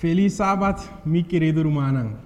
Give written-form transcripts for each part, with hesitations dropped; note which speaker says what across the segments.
Speaker 1: Feliz sábado, mi querido Rumanang.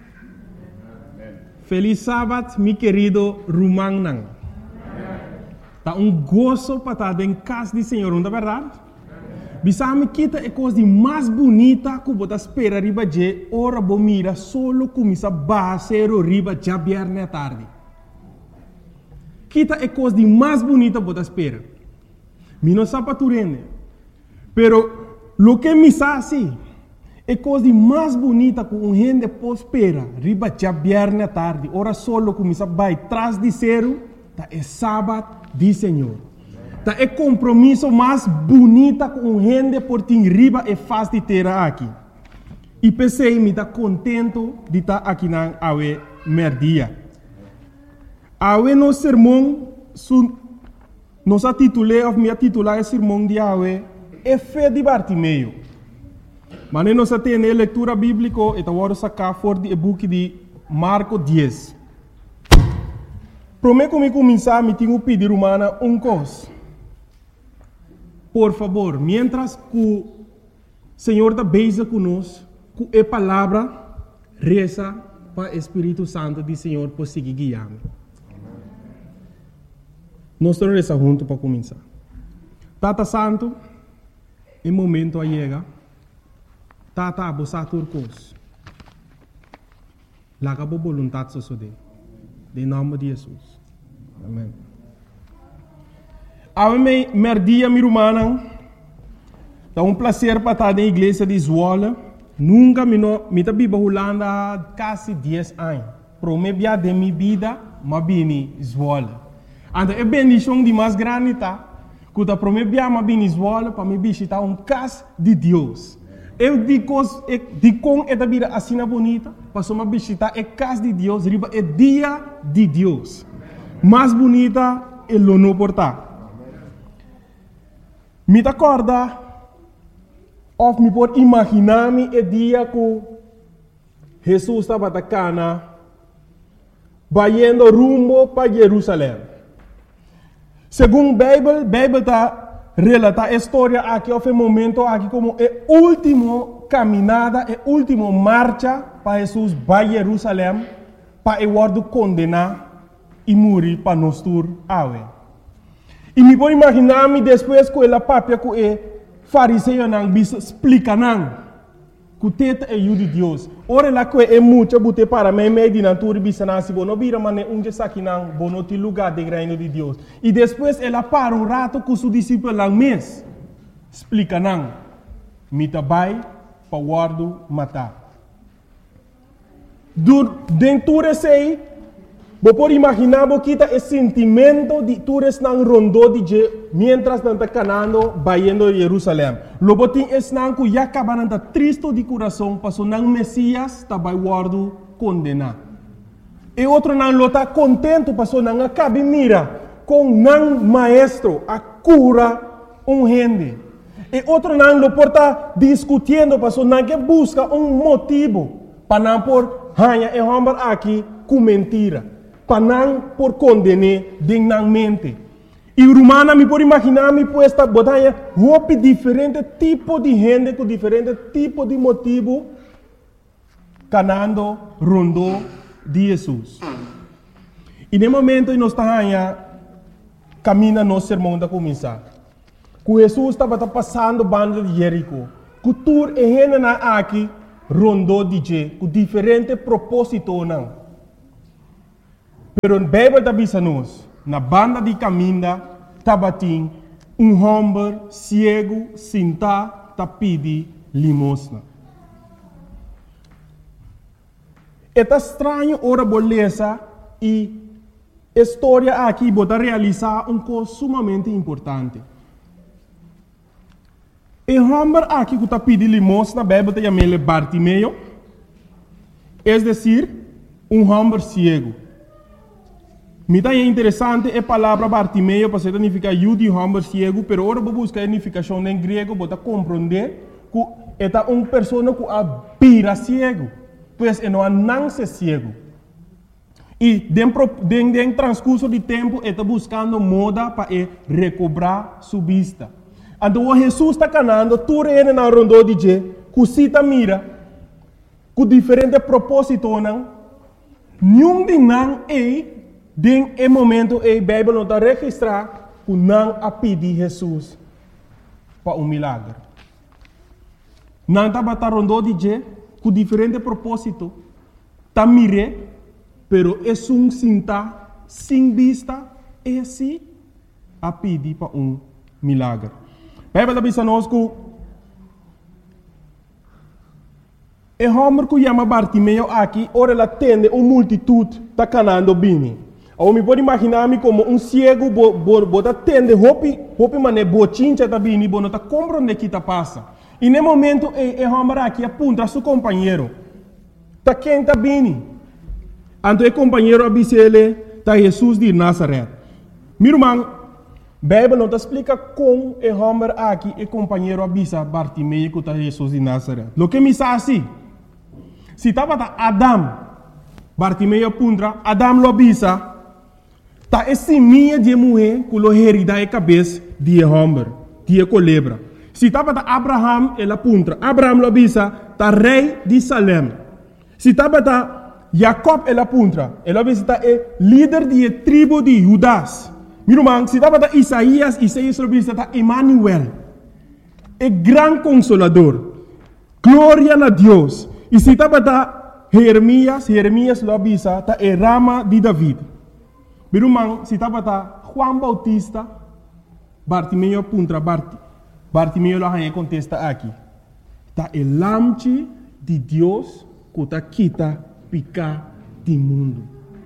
Speaker 1: Feliz sábado, mi querido Rumanang. Tá gozo para estar em casa do Senhor, não é verdade? Bisame kita é coisa mais bonita que você espera riba de ora bomira solo começa basero riba já viernes à tarde. Kita é coisa mais bonita que você espera. Mi não sabe tu rende. Pero lo que me sabe é coisa mais bonita que gente pode esperar riba já viernes à tarde. Ora solo começa vai trás de zero, tá é sábado do Senhor. Tá é compromisso mais bonita com gente por ti riba é fácil de ter aqui. E pensei me tá contento de estar aqui na awe merdia. Awe no sermão nos titulei ou me titular o sermão de awe é fé de Bartimeu. Mas nós temos leitura bíblica e vamos sacar fora do book de Marcos 10. Prometo que começar me tenho pedir humana coisa. Por favor, mientras que o Senhor está beija conosco, com a palavra, reza para o Espírito Santo do Senhor por seguir guiando. Nós estamos rezando juntos para começar. Tata Santo, em momento a chega, Tata abusar turcos. Laga a vontade sosode. Em nome de Jesus. Amém. Ame merdia mi rumana. É prazer para estar na igreja de Zwolle. Nunca me tá biba Holanda quase 10 anos. Promebia de minha vida, mas bini Zwolle. Anda é bendição de mais grande tá. Quando promebia mas bini Zwolle para me visitar casa de Deus. Eu digo com esta vida assim bonita, para me visitar a casa de Deus, riba é dia de Deus. Mais bonita é o não portar. Me acorda, ou me pode imaginar-me o dia que Jesus estava atacando, indo rumo para Jerusalém. Segundo a Bíblia está relata a história aqui, houve um momento aqui como a última caminhada, a última marcha para Jesus para Jerusalém, para ele condenar e morrer para nós todos. E me pode imaginar-me depois que ela papia que o fariseu não bisa explica não que o teto é o de Deus. Ora lá que é muito bote para mim de natura bisa não se não vira mas onde está aqui não bono te lugar de reino de Deus. E depois ela para rato com seu discípulo lá mês explica não me tabai para guardo matar. Dentro desse você pode imaginar que esse sentimento de todos não rondou de mientras não está canando indo a Jerusalém. Logo tem esse não que já acaba não triste de coração, passou não Messias está vai guardo condenar. E outro não está contente, passou não acaba mira com não maestro a cura gente. E outro não lo porta discutindo, passou não que busca motivo para não por hanha e hambar aqui com mentira. Para não por condenar dignamente. E rumana me pode imaginar me puesta botanha roupa diferente tipo de gente com diferente tipo de motivo canando rondou de Jesus. E no momento nós estamos caminha nosso sermão da começar. Que Jesus estava passando banda de Jerico. Que tur e gente na aqui rondou de com diferente propósito não. Pero a Bíblia está dizendo na banda de caminho, tabatim, homem cego, sentado, tá pedi limosna. É estranho ora beleza e a história aqui pode realizar coisa sumamente importante. O homem aqui que tá pedi limosna, a Bíblia chama ele Bartimeu, é decir, homem cego. Me está interessante a palavra Bartimeu, para significar eu de homem cego, pero agora vou buscar a significação em grego para compreender que é uma pessoa que abira cego, pois não nasce cego. E dentro do transcurso de tempo, está buscando moda para recobrar sua vista. Então, Jesus está canando, tudo ele na rondou de que cita mira, com diferente propósito, não? Nenhum de não é, den é momento, a Bíblia não está registrar, que não a pedir Jesus para milagre. Não está batendo de je, com diferente propósito, está mire, pero é cinta, sem vista, é assim, a pedir para milagre. A Bíblia diz a nós que o homem que chama Bartimeu aqui, ora ela tende uma multitude está canando bem. Eu me pode imaginar-me como cego, bota tende, hopi mané, bochincha tá bem, não está compreendendo o que está passa. E no momento, o homem aqui aponta a seu companheiro. Está quem está bem. Então o companheiro avisa ele, está Jesus de Nazaré. Meu irmão, a Bíblia não explica como o homem aqui, o companheiro avisa Bartimeu que está Jesus de Nazaré. O que me diz assim? Se estava Adam, Bartimeu apunta, Adam lo avisa, está esse minha de mulher que lo herida a cabeça de homem, de colebra. Se estava Abraham, ele apunta, Abraham lo avisa, está rei de Salem. Se estava Jacob, ele apunta, ele avisa, está líder de tribo de Judas. Meu irmão, se estava Isaías lo avisa, está Emmanuel, o grande consolador. Glória a Deus. E se estava Jeremias lo avisa, está a rama de David. Meu irmão, se estava Juan Bautista, Bartimeu apunta, Bartimeu lo contesta aqui. Está o lamche de Deus que está quita picar do mundo.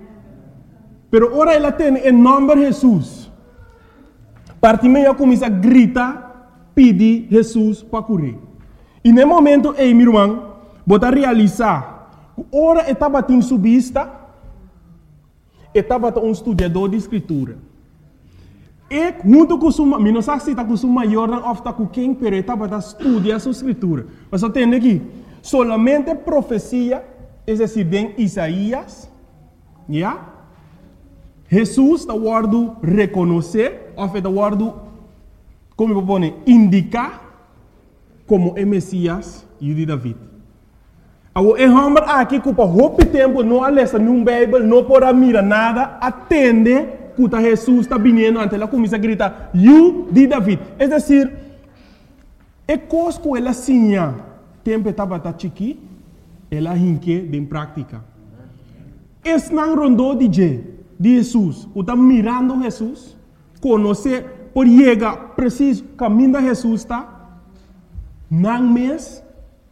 Speaker 1: Pero ora ela tem o nome de Jesus. Bartimeu começa a gritar, pedir Jesus para curar. E no momento, meu irmão, bota realizar, ora estava em sua vista, estava estudador de escritura. E junto com sua, não sei se está com sua maior ou está com quem, mas estava estudando a sua escritura. Mas eu tenho aqui, solamente profecia, é decir, em Isaías, yeah? Jesus está guardando reconhecer, ou está guardando, como eu vou indicar, como o Messias e o de David. O homem aqui que por muito tempo não lê nenhum Bíblia, não pode mirar nada, atende que Jesus está vindo, ante ela começa a gritar, "You de David". É decir, é coisa que ela sinha, tempo estava chiqui, ela hinque em prática. Esse não rondou de Jesus, que está mirando Jesus, conhecer, por chegar preciso, caminho de Jesus está, não mês,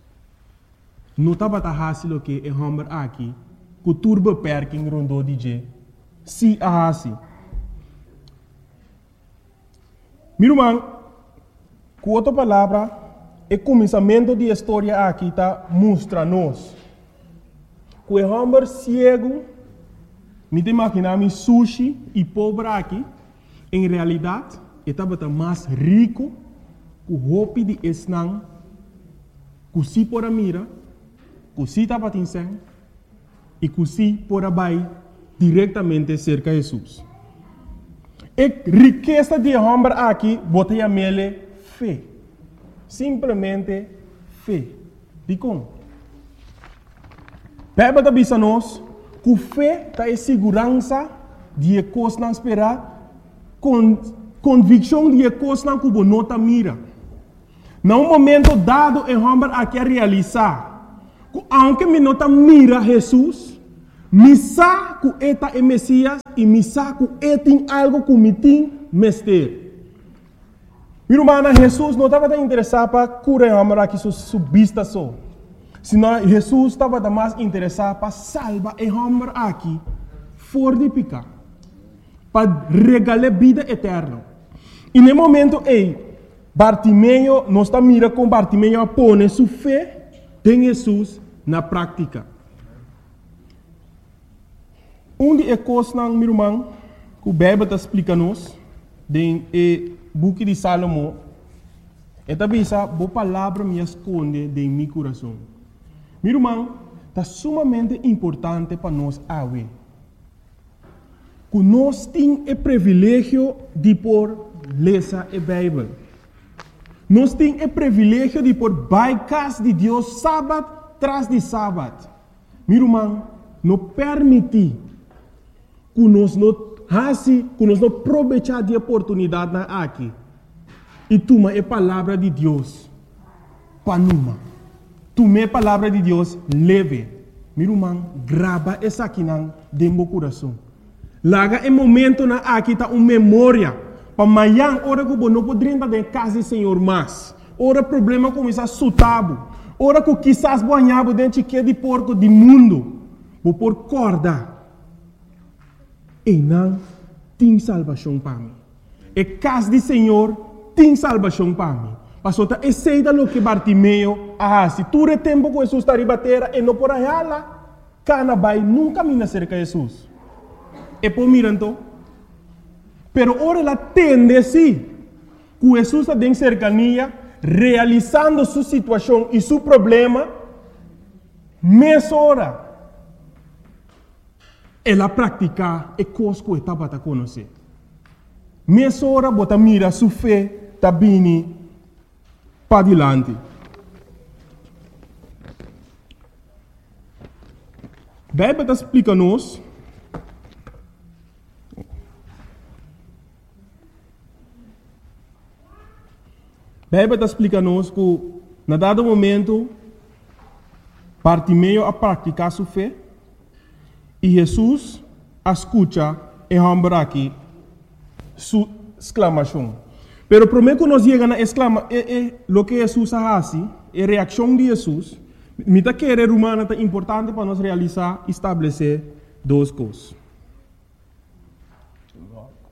Speaker 1: não estava fácil que o homem aqui, que o turbo perking rondou de se a assim. Meu irmão, com outra palavra, o começamento da história aqui está mostra-nos que o homem cego, me imaginar sushi e pobre aqui, em realidade, estava mais rico que o hopi de esnang, que se por a mira, que se estava tinseng, e que se por a bai diretamente cerca de Jesus. A riqueza de homem aqui, botei a mele fé. Simplesmente fé. De como? Bíblia está dizendo nós que fé está em segurança de coisas não esperar, convicção de coisas não que não está mira. Num momento dado, o homem aqui a realizar, que aunque me não está mira Jesus, me sabe que ele é Messias e me sabe que ele tem algo que me tem mestre. Meu irmão, Jesus não estava interessado para curar o homem aqui sua vista só. Senão Jesus estava mais interessado para salvar o homem aqui fora de pecar, para regalar vida eterna. E no momento Bartimeu, nós estamos mirando como Bartimeu põe sua fé em Jesus na prática. De coisas, meu irmão, que o Bíblia está explicando-nos, no book de Salomão, é também essa boa palavra me esconde em meu coração. Meu irmão, está sumamente importante para nós ver que nós temos o privilégio de ler a Bíblia. Nós temos o privilégio de por bypass de Deus sábado tras de sábado. Meu irmão, não permite que nós não aproveitar de oportunidade aqui. E toma a palavra de Deus para numa. Toma a palavra de Deus leve. Meu irmão, grava essa aqui dentro do coração. Laga em momento na aqui tá uma memória. Para amanhã, hora que você não pode entrar em casa do Senhor mais. Hora problema começa a sutabo. Hora que quizás banhava dentro de porco do mundo. Vou por corda. E não tem salvação para mim. E casa do Senhor tem salvação para mim. Pastor, tá aceita lo que Bartimeu se tu é tempo que Jesus está a bater e não por aí lá, cana vai nunca mina cerca de Jesus. E por mirando, pero ora ela tende sim, que Jesus está em cercania, realizando sua situação e seu problema, mais hora, ela pratica e coisa que estava a conhecer. Mais hora, bota mira sua fé, está bem para adiante. Bíblia está explicando-nos que, na dado momento, Bartimeu a praticar sua fé e Jesus a escuta e rambra aqui sua exclamação. Pero primeiro que nós chegamos a exclamar, o que Jesus faz, a reação de Jesus, me está querendo humana é importante para nós realizar, estabelecer duas coisas.